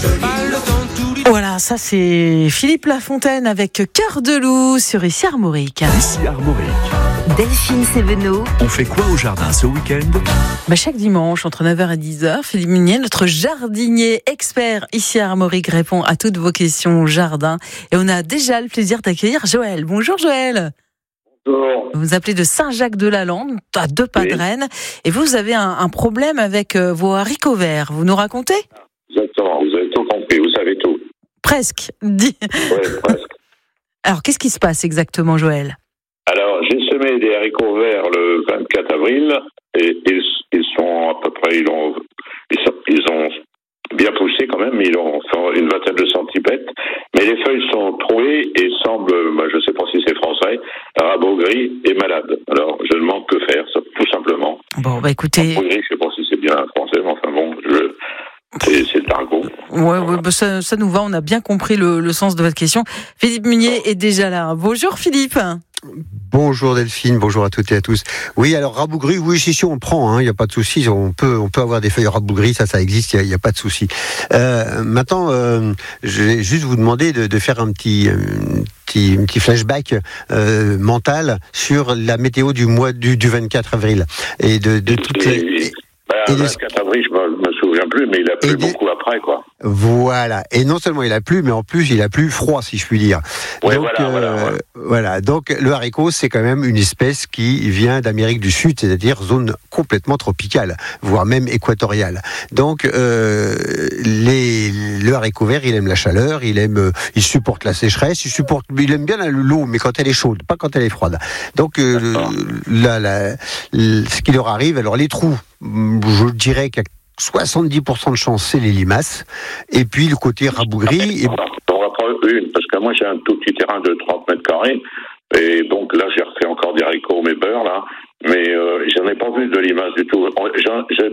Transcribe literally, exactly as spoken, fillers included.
Voilà, ça c'est Philippe Lafontaine avec Cœur de loup sur Ici Armorique. Ici Armorique. Delphine Sévenot. On fait quoi au jardin ce week-end ? Bah, chaque dimanche, entre neuf heures et dix heures, Philippe Munier, notre jardinier expert ici à Armorique, répond à toutes vos questions au jardin. Et on a déjà le plaisir d'accueillir Joël. Bonjour Joël. Bonjour. Vous vous appelez de Saint-Jacques-de-la-Lande, à deux pas de Oui. Rennes. Et vous, vous avez un, un problème avec euh, vos haricots verts. Vous nous racontez ? Exactement, vous avez tout compris, vous savez tout. Presque. Dis. Oui, presque. Alors, qu'est-ce qui se passe exactement, Joël ? Alors, j'ai semé des haricots verts le vingt-quatre avril, et ils, ils sont à peu près, ils ont, ils, sont, ils ont bien poussé quand même, ils ont fait une vingtaine de centimètres, mais les feuilles sont trouées et semblent, bah, je ne sais pas si c'est français, rabougries et malades. Alors, je ne demande que faire, ça, tout simplement. Bon, bah écoutez... Rabougries, je ne sais pas si c'est bien français, mais enfin bon, je... C'est, c'est le targot. Ouais, ouais, bah ça, ça nous va, on a bien compris le, le sens de votre question. Philippe Munier est déjà là. Bonjour Philippe. Bonjour Delphine, bonjour à toutes et à tous. Oui, alors rabougri, oui, si, si, on le prend, il hein, n'y a pas de souci. On peut, on peut avoir des feuilles rabougries, ça, ça existe, il n'y a, a pas de souci. Euh, maintenant, euh, je vais juste vous demander de, de faire un petit, un petit, un petit flashback euh, mental sur la météo du mois du, du vingt-quatre avril et de, de toutes les. Et, ben, le vingt-quatre avril, je me, me souviens plus, mais il a plu beaucoup des... après, quoi. Voilà. Et non seulement il a plu, mais en plus il a plu froid, si je puis dire. Ouais, donc, voilà, euh, voilà, ouais. voilà. Donc le haricot, c'est quand même une espèce qui vient d'Amérique du Sud, c'est-à-dire zone complètement tropicale, voire même équatoriale. Donc euh, les, le haricot vert, il aime la chaleur, il aime, il supporte la sécheresse, il supporte, il aime bien l'eau, mais quand elle est chaude, pas quand elle est froide. Donc euh, là, là, ce qui leur arrive, alors les trous, je dirais qu'il y a soixante-dix pour cent de chance, c'est les limaces. Et puis le côté rabougri. Et... On va prendre une, parce que moi j'ai un tout petit terrain de trente mètres carrés. Et donc là j'ai refait encore des haricots, mes beurres là. Mais euh, j'en ai pas vu de limaces du tout. J'en, j'ai